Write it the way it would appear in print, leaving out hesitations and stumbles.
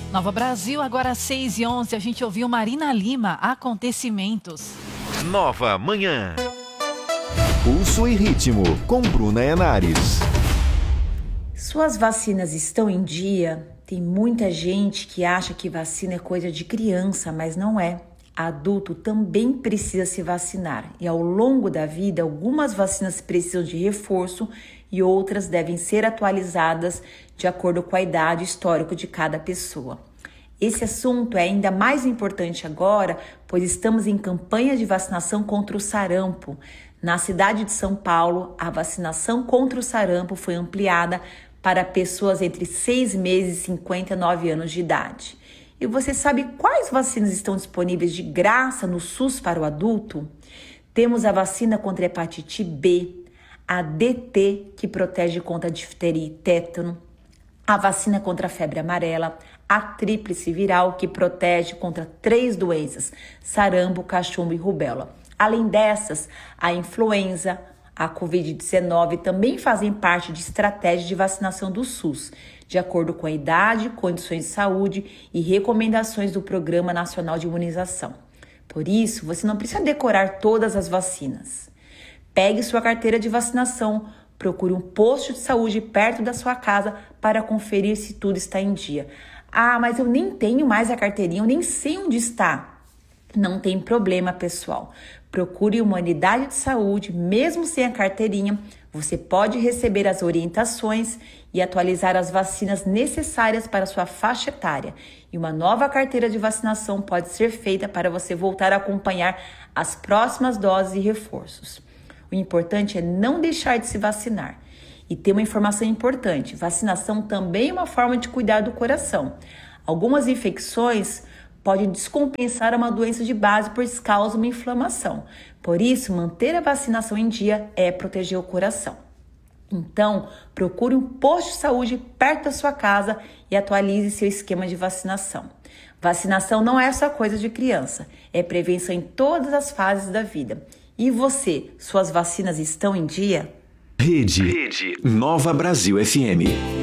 Nova Brasil, agora 6h11, a gente ouviu Marina Lima, Acontecimentos. Nova Manhã. Pulso e ritmo, com Bruna Henares. Suas vacinas estão em dia? Tem muita gente que acha que vacina é coisa de criança, mas não é. Adulto também precisa se vacinar e ao longo da vida algumas vacinas precisam de reforço e outras devem ser atualizadas de acordo com a idade e histórico de cada pessoa. Esse assunto é ainda mais importante agora, pois estamos em campanha de vacinação contra o sarampo. Na cidade de São Paulo, a vacinação contra o sarampo foi ampliada para pessoas entre 6 meses e 59 anos de idade. E você sabe quais vacinas estão disponíveis de graça no SUS para o adulto? Temos a vacina contra a hepatite B, a DT, que protege contra a difteria e tétano, a vacina contra a febre amarela, a tríplice viral, que protege contra 3 doenças, sarampo, cachumba e rubéola. Além dessas, a influenza, a Covid-19 também fazem parte de estratégia de vacinação do SUS, de acordo com a idade, condições de saúde e recomendações do Programa Nacional de Imunização. Por isso, você não precisa decorar todas as vacinas. Pegue sua carteira de vacinação, procure um posto de saúde perto da sua casa para conferir se tudo está em dia. Ah, mas eu nem tenho mais a carteirinha, eu nem sei onde está. Não tem problema, pessoal. Procure uma unidade de saúde, mesmo sem a carteirinha, você pode receber as orientações e atualizar as vacinas necessárias para sua faixa etária. E uma nova carteira de vacinação pode ser feita para você voltar a acompanhar as próximas doses e reforços. O importante é não deixar de se vacinar. E tem uma informação importante, vacinação também é uma forma de cuidar do coração. Algumas infecções podem descompensar uma doença de base, pois causa uma inflamação. Por isso, manter a vacinação em dia é proteger o coração. Então, procure um posto de saúde perto da sua casa e atualize seu esquema de vacinação. Vacinação não é só coisa de criança, é prevenção em todas as fases da vida. E você, suas vacinas estão em dia? Rede Nova Brasil FM.